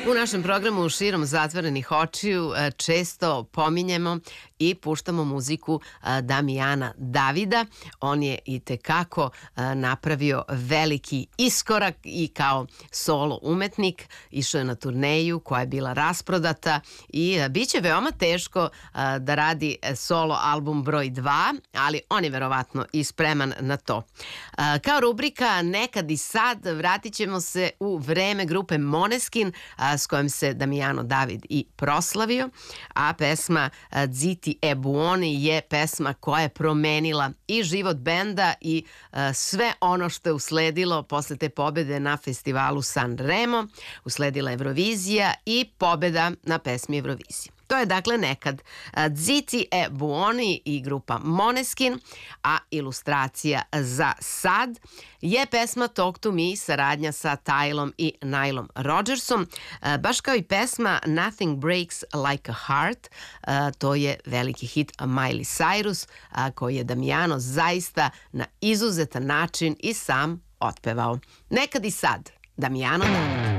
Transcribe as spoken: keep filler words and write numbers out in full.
U našem programu Širom zatvorenih očiju često pominjemo i puštamo muziku Damijana Davida. On je i tekako napravio veliki iskorak i kao solo umetnik. Išao je na turneju koja je bila rasprodata i bit će veoma teško da radi solo album broj dva, ali on je verovatno i spreman na to. Kao rubrika Nekad i sad vratit ćemo se u vreme grupe Måneskin, s kojom se Damijano David i proslavio, a pesma Ziti e buoni je pesma koja je promenila i život benda i sve ono što je usledilo posle te pobede na festivalu San Remo. Usledila Eurovizija i pobeda na pesmi Eurovizije. To je dakle Nekad. Ziti e buoni i grupa Måneskin, a ilustracija za sad je pesma Talk to Me, saradnja sa Tylom i Nilom Rodgersom, baš kao i pesma Nothing Breaks Like a Heart. To je veliki hit Miley Cyrus, koji je Damijano zaista na izuzetan način i sam otpevao. Nekad i sad, Damijano David.